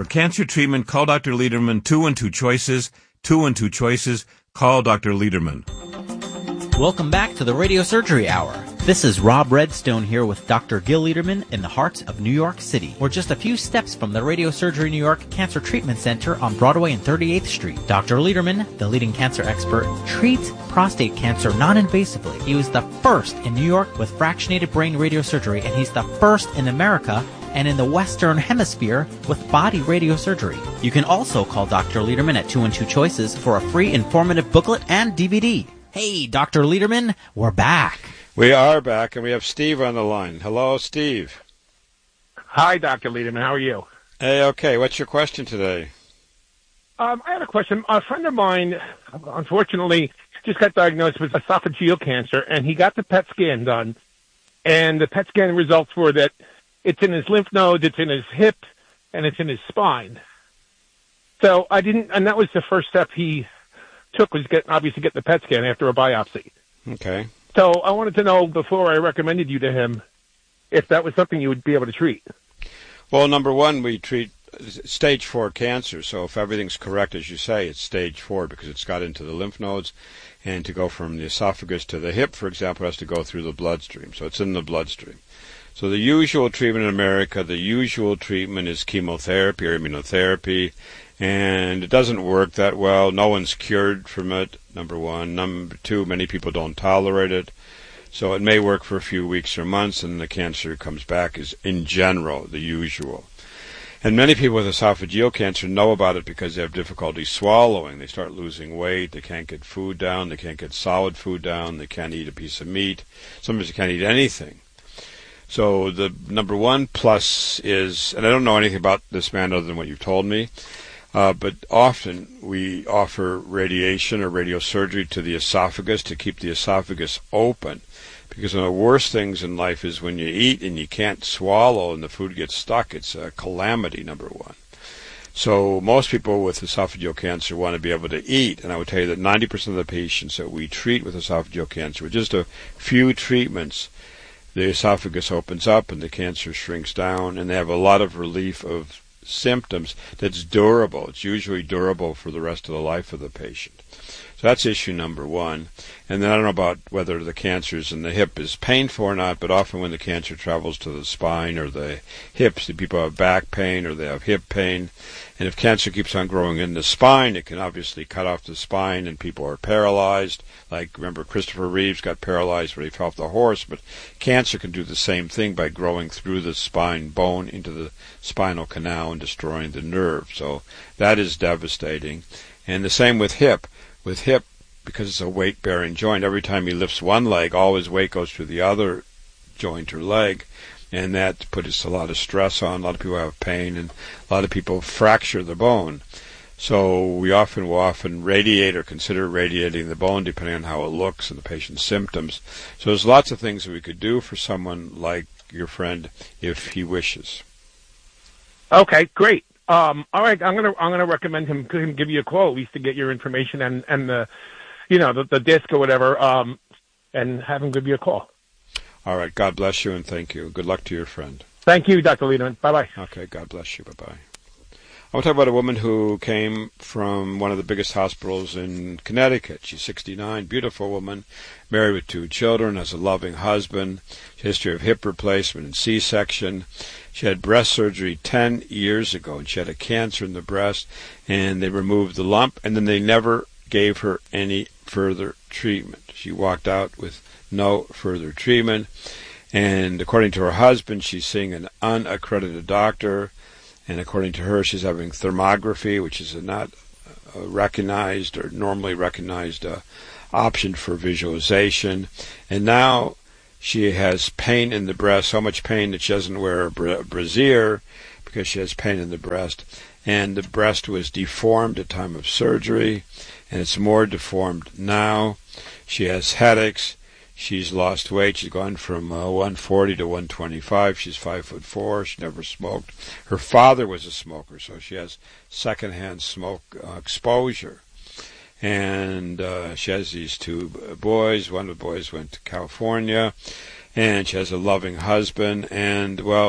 For cancer treatment, call Dr. Lederman. 2 and 2 choices. 2 and 2 choices. Call Dr. Lederman. Welcome back to the Radio Surgery Hour. This is Rob Redstone here with Dr. Gil Lederman in the heart of New York City. We're just a few steps from the Radio Surgery New York Cancer Treatment Center on Broadway and 38th Street. Dr. Lederman, the leading cancer expert, treats prostate cancer non-invasively. He was the first in New York with fractionated brain radiosurgery, and he's the first in America and in the Western Hemisphere with body radiosurgery. You can also call Dr. Lederman at 2 and 2 choices for a free informative booklet and DVD. Hey, Dr. Lederman, we're back. We are back, and we have Steve on the line. Hello, Steve. Hi, Dr. Lederman. How are you? Hey, okay. What's your question today? I had a question. A friend of mine, unfortunately, just got diagnosed with esophageal cancer, and he got the PET scan done. And the PET scan results were that it's in his lymph nodes, it's in his hip, and it's in his spine. So and that was the first step he took, was get the PET scan after a biopsy. Okay. So I wanted to know, before I recommended you to him, if that was something you would be able to treat. Well, number one, we treat stage 4 cancer. So if everything's correct, as you say, it's stage 4 because it's got into the lymph nodes. And to go from the esophagus to the hip, for example, has to go through the bloodstream. So it's in the bloodstream. So the usual treatment in America, is chemotherapy or immunotherapy. And it doesn't work that well. No one's cured from it, number one. Number two, many people don't tolerate it. So it may work for a few weeks or months, and the cancer comes back is, in general, the usual. And many people with esophageal cancer know about it because they have difficulty swallowing. They start losing weight. They can't get food down. They can't get solid food down. They can't eat a piece of meat. Sometimes they can't eat anything. So the number one plus is, and I don't know anything about this man other than what you've told me, but often we offer radiation or radiosurgery to the esophagus to keep the esophagus open. Because one of the worst things in life is when you eat and you can't swallow and the food gets stuck. It's a calamity, number one. So most people with esophageal cancer want to be able to eat. And I would tell you that 90% of the patients that we treat with esophageal cancer, with just a few treatments, the esophagus opens up and the cancer shrinks down, and they have a lot of relief of symptoms that's durable. It's usually durable for the rest of the life of the patient. So that's issue number one. And then I don't know about whether the cancers in the hip is painful or not, but often when the cancer travels to the spine or the hips, the people have back pain or they have hip pain. And if cancer keeps on growing in the spine, it can obviously cut off the spine and people are paralyzed. Like, remember, Christopher Reeves got paralyzed when he fell off the horse, but cancer can do the same thing by growing through the spine bone into the spinal canal and destroying the nerve. So that is devastating. And the same with hip. With hip, because it's a weight-bearing joint, every time he lifts one leg, all his weight goes to the other joint or leg, and that puts a lot of stress on. A lot of people have pain, and a lot of people fracture the bone. So we will radiate or consider radiating the bone depending on how it looks and the patient's symptoms. So there's lots of things that we could do for someone like your friend if he wishes. Okay, great. All right, I'm gonna recommend him give you a call at least to get your information and the the disc or whatever, and have him give you a call. All right, God bless you and thank you. Good luck to your friend. Thank you, Dr. Lederman. Bye-bye. Okay, God bless you. Bye-bye. I want to talk about a woman who came from one of the biggest hospitals in Connecticut. She's 69, beautiful woman, married with 2 children, has a loving husband, history of hip replacement and C-section. She had breast surgery 10 years ago, and she had a cancer in the breast, and they removed the lump, and then they never gave her any further treatment. She walked out with no further treatment, and according to her husband, she's seeing an unaccredited doctor, and according to her, she's having thermography, which is not recognized or normally recognized option for visualization. And now she has pain in the breast, so much pain that she doesn't wear a brassiere because she has pain in the breast. And the breast was deformed at time of surgery, and it's more deformed now. She has headaches. She's lost weight. She's gone from 140 to 125. She's 5'4". She never smoked. Her father was a smoker, so she has secondhand smoke exposure. And she has these 2 boys. One of the boys went to California, and she has a loving husband. And, well,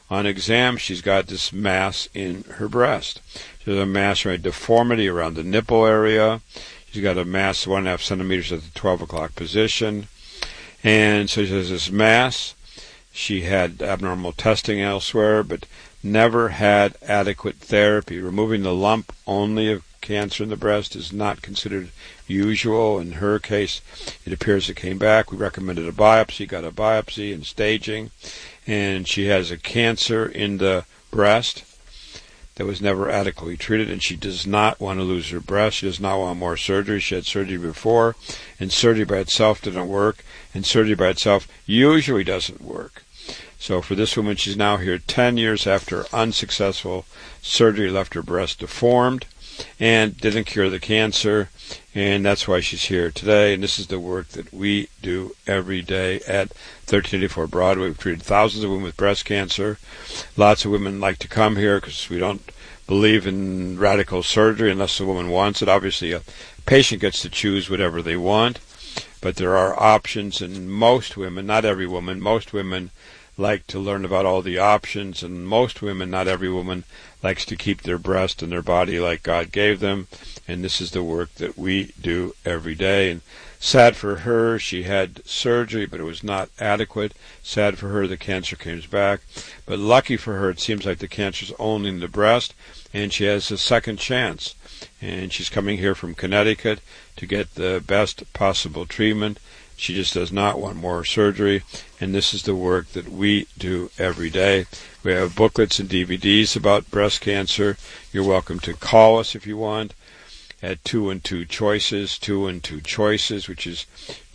On exam, she's got this mass in her breast. She has a mass, a deformity around the nipple area. She's got a mass 1.5 centimeters at the 12 o'clock position. And so she has this mass. She had abnormal testing elsewhere, but never had adequate therapy. Removing the lump only of cancer in the breast is not considered usual. In her case, it appears it came back. We recommended a biopsy, got a biopsy and staging, and she has a cancer in the breast that was never adequately treated, and she does not want to lose her breast. She does not want more surgery. She had surgery before, and surgery by itself didn't work, and surgery by itself usually doesn't work. So for this woman, she's now here 10 years after unsuccessful surgery left her breast deformed and didn't cure the cancer, and that's why she's here today. And this is the work that we do every day at 1384 Broadway. We've treated thousands of women with breast cancer. Lots of women like to come here because we don't believe in radical surgery unless the woman wants it. Obviously, a patient gets to choose whatever they want, but there are options, and most women, not every woman, most women like to learn about all the options, and most women, not every woman, likes to keep their breast and their body like God gave them, and this is the work that we do every day. And sad for her, she had surgery, but it was not adequate. Sad for her, the cancer came back, but lucky for her, it seems like the cancer's only in the breast, and she has a second chance, and she's coming here from Connecticut to get the best possible treatment. She just does not want more surgery, and this is the work that we do every day. We have booklets and DVDs about breast cancer. You're welcome to call us if you want at 212-CHOICES, 212-CHOICES, which is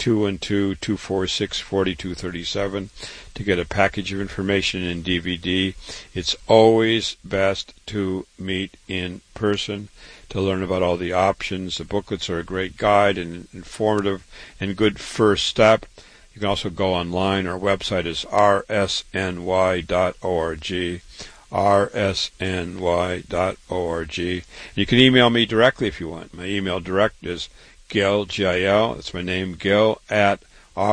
212-246-4237, to get a package of information in DVD. It's always best to meet in person to learn about all the options. The booklets are a great guide and informative and good first step. You can also go online. Our website is rsny.org, rsny.org. You can email me directly if you want. My email direct is Gil, G-I-L, that's my name, Gil, at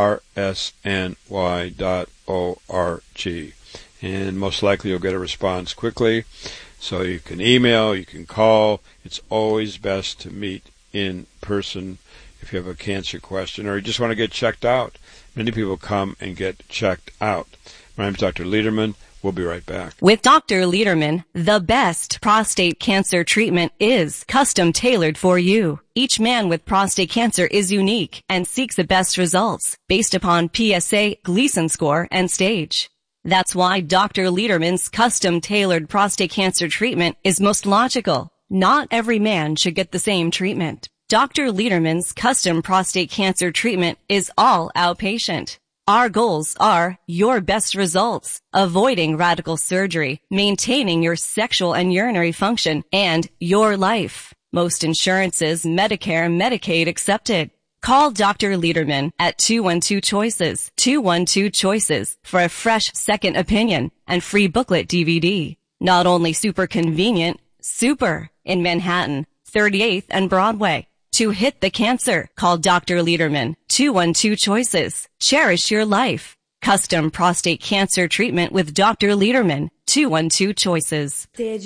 rsny.org. And most likely you'll get a response quickly. So you can email, you can call. It's always best to meet in person if you have a cancer question or you just want to get checked out. Many people come and get checked out. My name is Dr. Lederman. We'll be right back. With Dr. Lederman, the best prostate cancer treatment is custom tailored for you. Each man with prostate cancer is unique and seeks the best results based upon PSA, Gleason score, and stage. That's why Dr. Lederman's custom-tailored prostate cancer treatment is most logical. Not every man should get the same treatment. Dr. Lederman's custom prostate cancer treatment is all outpatient. Our goals are your best results, avoiding radical surgery, maintaining your sexual and urinary function, and your life. Most insurances, Medicare, Medicaid accepted. Call Dr. Lederman at 212-CHOICES, 212-CHOICES for a fresh second opinion and free booklet DVD. Not only super convenient, super in Manhattan, 38th and Broadway. To hit the cancer, call Dr. Lederman, 212-CHOICES. Cherish your life. Custom prostate cancer treatment with Dr. Lederman, 212-CHOICES.